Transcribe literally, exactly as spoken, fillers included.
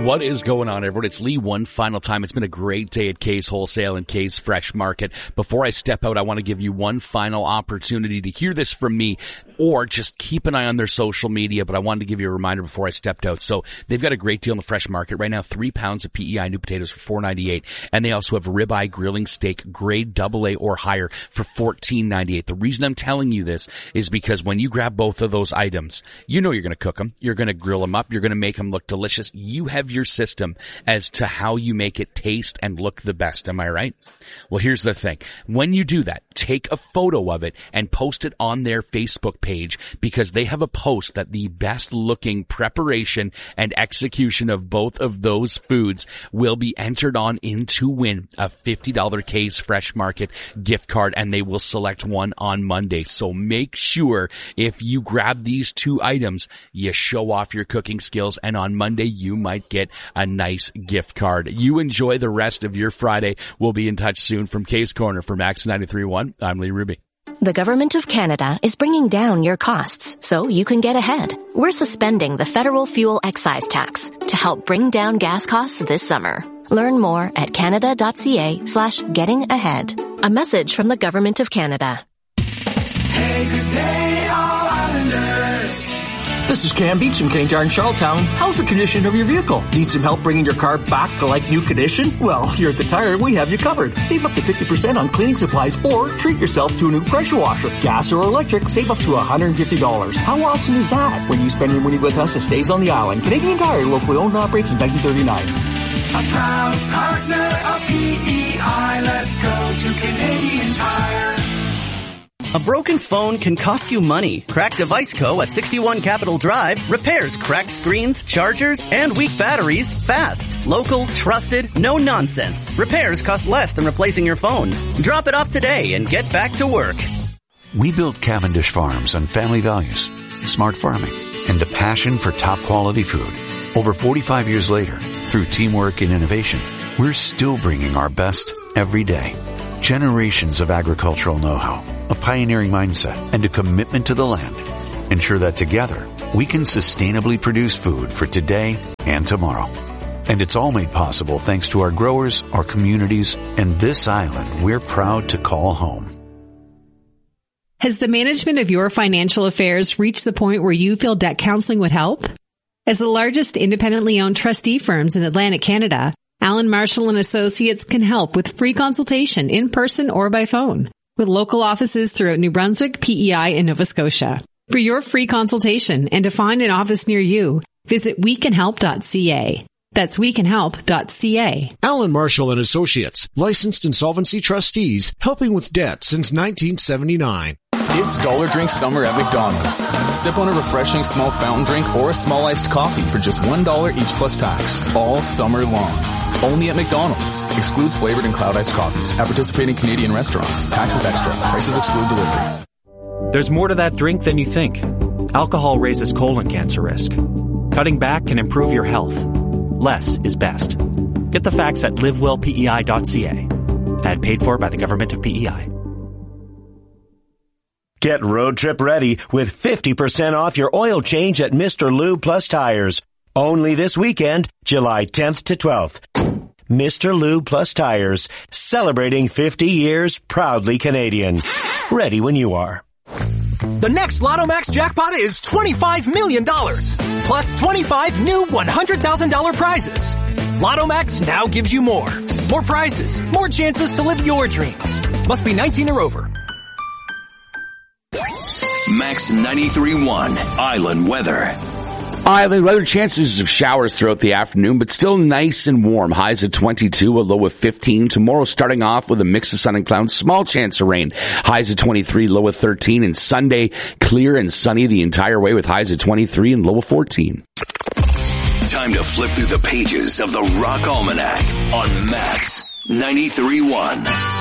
What is going on, everyone? It's Lee one final time. It's been a great day at Kay's Wholesale and Kay's Fresh Market. Before I step out, I want to give you one final opportunity to hear this from me, or just keep an eye on their social media, but I wanted to give you a reminder before I stepped out. So they've got a great deal in the fresh market right now, three pounds of P E I new potatoes for four ninety-eight, and they also have ribeye grilling steak grade double A or higher for fourteen ninety-eight. The reason I'm telling you this is because when you grab both of those items, you know you're going to cook them, you're going to grill them up, you're going to make them look delicious. You have your system as to how you make it taste and look the best. Am I right? Well, here's the thing. When you do that, take a photo of it and post it on their Facebook page, because they have a post that the best looking preparation and execution of both of those foods will be entered on in to win a fifty dollars Kay's Fresh Market gift card, and they will select one on Monday. So make sure if you grab these two items, you show off your cooking skills, and on Monday you might get a nice gift card. You enjoy the rest of your Friday. We'll be in touch soon. From Kay's Corner for Max ninety-three point one, I'm Lee Ruby. The Government of Canada is bringing down your costs so you can get ahead. We're suspending the federal fuel excise tax to help bring down gas costs this summer. Learn more at canada.ca slash getting ahead. A message from the Government of Canada. Hey, good day, all Islanders. This is Cam Beach from King Tire in Charlottetown. How's the condition of your vehicle? Need some help bringing your car back to like new condition? Well, here at The Tire, we have you covered. Save up to fifty percent on cleaning supplies or treat yourself to a new pressure washer. Gas or electric, save up to one hundred fifty dollars. How awesome is that? When you spend your money with us, it stays on the island. Canadian Tire, locally owned and operates since nineteen thirty-nine. A proud partner of P E I. Let's go to Canadian Tire. A broken phone can cost you money. Cracked Device Co. at sixty-one Capitol Drive repairs cracked screens, chargers, and weak batteries fast. Local, trusted, no nonsense. Repairs cost less than replacing your phone. Drop it off today and get back to work. We built Cavendish Farms on family values, smart farming, and a passion for top quality food. Over forty-five years later, through teamwork and innovation, we're still bringing our best every day. Generations of agricultural know-how, a pioneering mindset, and a commitment to the land ensure that together we can sustainably produce food for today and tomorrow. And it's all made possible thanks to our growers, our communities, and this island we're proud to call home. Has the management of your financial affairs reached the point where you feel debt counseling would help? As the largest independently owned trustee firms in Atlantic Canada, Allen Marshall and Associates can help with free consultation in person or by phone, with local offices throughout New Brunswick, P E I, and Nova Scotia. For your free consultation and to find an office near you, visit we can help dot c a. That's we can help dot c a. Allen Marshall and Associates, licensed insolvency trustees, helping with debt since nineteen seventy-nine. It's Dollar Drink Summer at McDonald's. Sip on a refreshing small fountain drink or a small iced coffee for just one dollar each plus tax, all summer long. Only at McDonald's. Excludes flavored and cloud iced coffees at participating Canadian restaurants. Taxes extra. Prices exclude delivery. There's more to that drink than you think. Alcohol raises colon cancer risk. Cutting back can improve your health. Less is best. Get the facts at live well p e i dot c a. Ad paid for by the Government of P E I. Get road trip ready with fifty percent off your oil change at Mister Lube Plus Tires. Only this weekend, July tenth to twelfth. Mister Lube Plus Tires, celebrating fifty years, proudly Canadian. Ready when you are. The next Lotto Max jackpot is twenty-five million dollars, plus twenty-five new one hundred thousand dollars prizes. Lotto Max now gives you more. More prizes, more chances to live your dreams. Must be nineteen or over. Max ninety-three point one Island Weather. Island weather, chances of showers throughout the afternoon, but still nice and warm. Highs at twenty-two, a low of fifteen. Tomorrow starting off with a mix of sun and clouds, small chance of rain. Highs at twenty-three, low of thirteen. And Sunday, clear and sunny the entire way with highs at twenty-three and low of fourteen. Time to flip through the pages of the Rock Almanac on Max ninety-three point one.